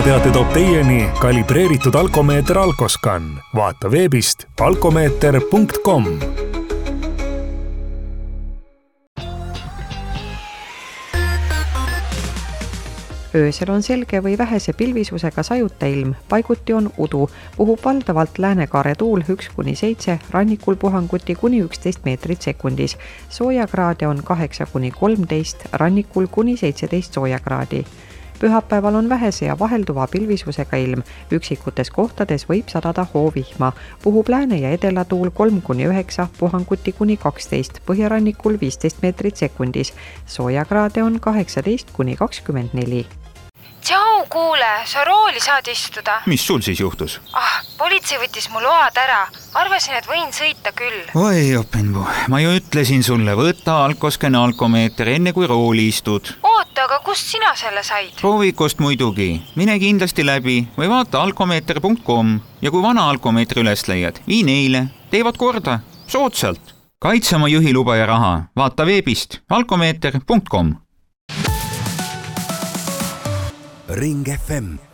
kliimateate toob teieni kalibreeritud alkomeeter Alkoscan. Vaata veebist alkomeeter.com. Öösel on selge või vähese pilvisusega sajuta ilm, paiguti on udu, puhub valdavalt Lääne-Kaare tuul 1-7, rannikul puhanguti kuni 11 meetrit sekundis. Soojakraade on 8-13, rannikul kuni 17 soojakraadi. Pühapäeval on vähese ja vahelduva pilvisusega ilm, üksikutes kohtades võib sadada hoovihma, puhub lääne- ja edelatuul 3-9, puhanguti kuni 12, põhjarannikul 15 meetrit sekundis. Soojakraade on 18-24. Tšau, kuule, sa rooli saad istuda. Mis sul siis juhtus? Politsei võttis mu load ära. Arvasin, et võin sõita küll. Oi, Openbu, ma ju ütlesin sulle, võta Alkoscan alkomeeter enne kui rooli istud. Oota, aga kust sina selle said? Proovikust muidugi. Mine kindlasti läbi või vaata alkomeeter.com ja kui vana alkomeetri üles leiad, vii neile. Teevad korda. Soodsalt. Kaitse oma juhiluba ja raha. Vaata veebist alkomeeter.com. Ring FM